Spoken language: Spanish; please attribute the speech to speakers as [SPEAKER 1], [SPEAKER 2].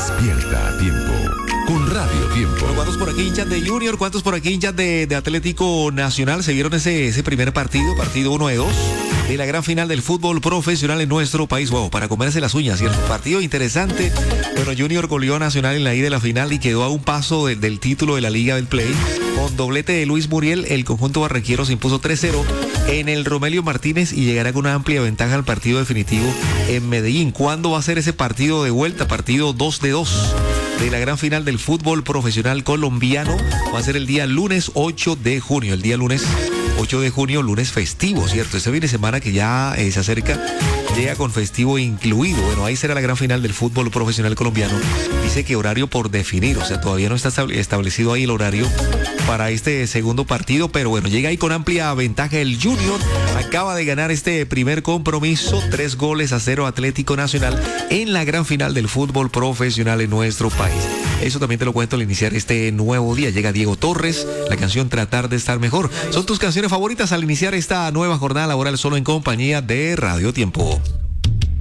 [SPEAKER 1] Despierta a tiempo con Radio Tiempo.
[SPEAKER 2] Bueno, ¿cuántos por aquí hinchas de Junior? ¿Cuántos por aquí hinchas de Atlético Nacional? Se vieron ese primer partido 1 de 2 de la gran final del fútbol profesional en nuestro país. Wow, para comerse las uñas, ¿cierto? Partido interesante. Bueno, Junior goleó a Nacional en la ida de la final y quedó a un paso del título de la Liga del Play. Con doblete de Luis Muriel, el conjunto barranquero se impuso 3-0 en el Romelio Martínez y llegará con una amplia ventaja al partido definitivo en Medellín. ¿Cuándo va a ser ese partido de vuelta? Partido 2 de 2 de la gran final del fútbol profesional colombiano. Va a ser el día lunes 8 de junio. El día lunes 8 de junio, lunes festivo, ¿cierto? Este fin de semana que ya se acerca, llega con festivo incluido. Bueno, ahí será la gran final del fútbol profesional colombiano. Dice que horario por definir, o sea, todavía no está establecido ahí el horario para este segundo partido, pero bueno, llega ahí con amplia ventaja el Junior. Acaba de ganar este primer compromiso, 3-0 Atlético Nacional en la gran final del fútbol profesional en nuestro país. Eso también te lo cuento al iniciar este nuevo día. Llega Diego Torres, la canción Tratar de Estar Mejor. Son tus canciones favoritas al iniciar esta nueva jornada laboral solo en compañía de Radio Tiempo.